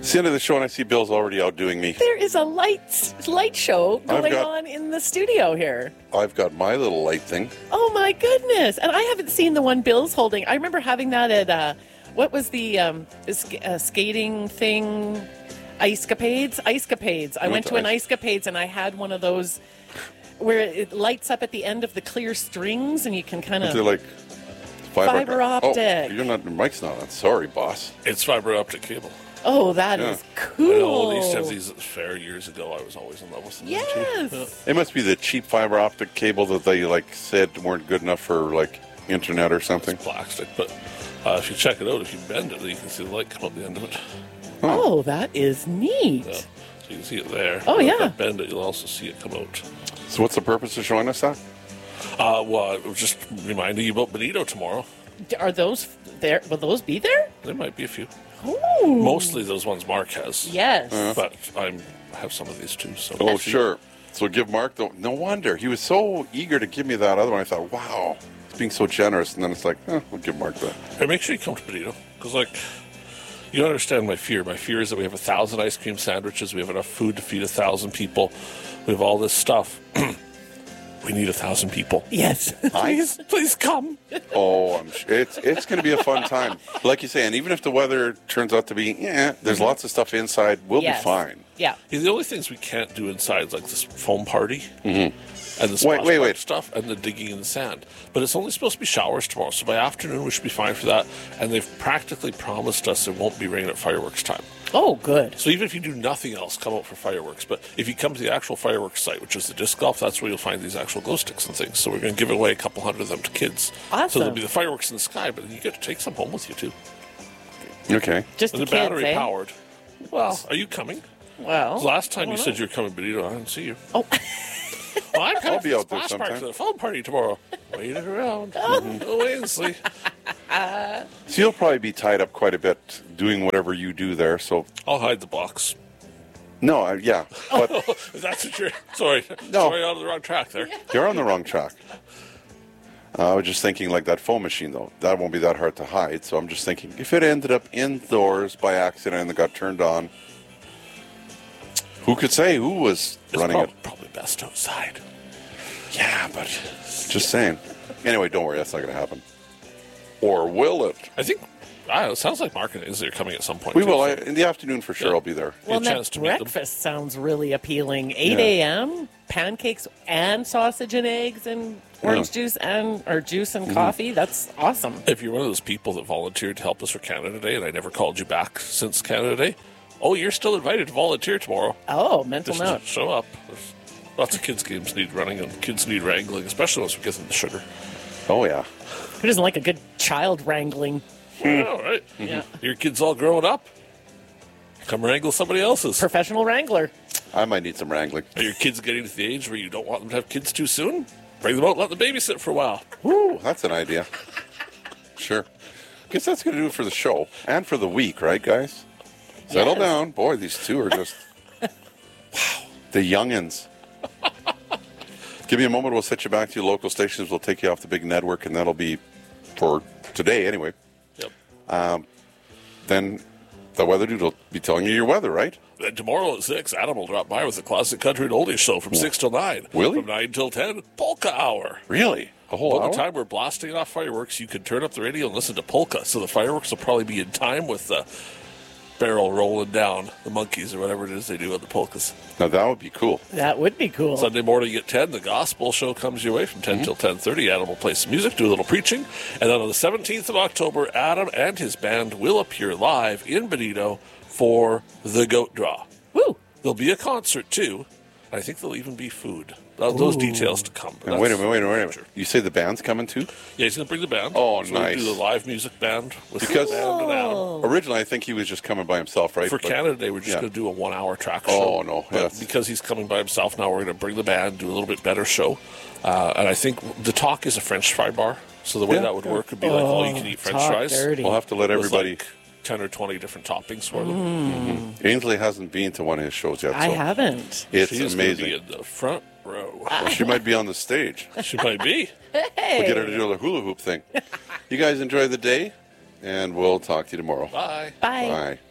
It's the end of the show, and I see Bill's already outdoing me. There is a light show going on in the studio here. I've got my little light thing. Oh, my goodness. And I haven't seen the one Bill's holding. I remember having that at, what was the skating thing? Ice-capades. I went to an Ice-capades, and I had one of those where it lights up at the end of the clear strings, and you can kind of... They're like fiber optic. Oh, your mic's not on. Sorry, boss. It's fiber optic cable. Oh, that is cool. I know, they used to have these at the fair years ago. I was always in love with them. Yes. Yeah. It must be the cheap fiber optic cable that they said weren't good enough for internet or something. It's plastic, but if you check it out, if you bend it, you can see the light come up the end of it. Oh, that is neat. Yeah. So you can see it there. Oh, yeah. If you bend it, you'll also see it come out. So what's the purpose of showing us that? Well, I was just reminding you about Bonito tomorrow. Are those there? Will those be there? There might be a few. Ooh. Mostly those ones Mark has. Yes. But I have some of these too. So sure. So give Mark no wonder. He was so eager to give me that other one. I thought, wow, he's being so generous. And then it's we'll give Mark that. Hey, make sure you come to Bonito. Because, you don't understand my fear. My fear is that we have 1,000 ice cream sandwiches. We have enough food to feed 1,000 people. We have all this stuff. We need 1,000 people. Yes. Please come. Oh, I'm sure. It's going to be a fun time. Like you say, and even if the weather turns out to be, there's lots of stuff inside, we'll be fine. Yeah. The only things we can't do inside is this foam party. Mm-hmm. And the splash stuff and the digging in the sand. But it's only supposed to be showers tomorrow, so by afternoon we should be fine for that. And they've practically promised us it won't be rain at fireworks time. Oh, good. So even if you do nothing else, come out for fireworks. But if you come to the actual fireworks site, which is the disc golf, that's where you'll find these actual glow sticks and things. So we're going to give away a couple hundred of them to kids. Awesome. So there'll be the fireworks in the sky, but you get to take some home with you too. Okay. Just and the the kids, battery powered. Well, are you coming? Well, last time you said you were coming, Benito, I didn't see you. Oh. Well, I'm coming I'll be out there splash sometime. park to the foam party tomorrow. Waiting around. Go wait and see. So you'll probably be tied up quite a bit doing whatever you do there. So I'll hide the box. no, yeah, but That's what you're. Sorry. No. Sorry, out of the wrong track there. you're on the wrong track. I was just thinking that foam machine, though. That won't be that hard to hide. So I'm just thinking, if it ended up indoors by accident and it got turned on, who could say who was running it? Probably best outside. Yeah, but just saying. Anyway, don't worry. That's not going to happen. Or will it? I think. It sounds like Mark and Izzy are coming at some point. We too, will. so- In the afternoon for sure, Yeah. I'll be there. well, a that chance to meet them. breakfast sounds really appealing. 8 Yeah. a.m., pancakes and sausage and eggs and orange juice or juice and coffee. That's awesome. If you're one of those people that volunteered to help us for Canada Day and I never called you back since Canada Day, you're still invited to volunteer tomorrow. Oh, mental Just note. show up. There's lots of kids' games need running and kids need wrangling, especially once we get them the sugar. Oh, yeah. Who doesn't like a good child wrangling? All right. Yeah. Your kids all grown up. Come wrangle somebody else's. Professional wrangler. I might need some wrangling. Are your kids getting to the age where you don't want them to have kids too soon? Bring them out and let them babysit for a while. Woo, that's an idea. Sure. Guess that's going to do it for the show and for the week, right, guys? Settle Yes. down. Boy, these two are just... wow. The youngins. Give me a moment. We'll set you back to your local stations. We'll take you off the big network, and that'll be for today anyway. Yep. Then the weather dude will be telling you your weather, right? Then tomorrow at 6, Adam will drop by with the Classic Country and Oldies show from 6 till 9. Will he? From 9 till 10, Polka Hour. Really? A whole By hour? the time we're blasting off fireworks, you can turn up the radio and listen to polka. So the fireworks will probably be in time with the barrel rolling down, the monkeys or whatever it is they do at the polkas. Now, that would be cool. That would be cool. Sunday morning at 10, the gospel show comes your way from 10 till 10:30. Adam will play some music, do a little preaching. And then on the 17th of October, Adam and his band will appear live in Bonito for the Goat Draw. Woo! There'll be a concert, too. I think there'll even be food. Those details to come. And wait a minute. You say the band's coming too? Yeah, he's going to bring the band. Oh, so nice. We'll do the live music band with Because- the band and Adam. Originally, I think he was just coming by himself, right? For But- Canada Day, we're just yeah. going to do a 1-hour track show. Oh, no. But Yes. because he's coming by himself now, we're going to bring the band, do a little bit better show. And I think the talk is a French fry bar. So the way Yeah, that would yeah. work would be like all-you-can-eat French talk fries. dirty. We'll have to let with, everybody... like 10 or 20 different toppings for them. Ainsley hasn't been to one of his shows yet, so I haven't. it's She's going to be amazing. in the front row. Well, she might be on the stage. She might be. Hey. We'll get her to do the hula hoop thing. You guys enjoy the day, and we'll talk to you tomorrow. Bye. Bye. Bye.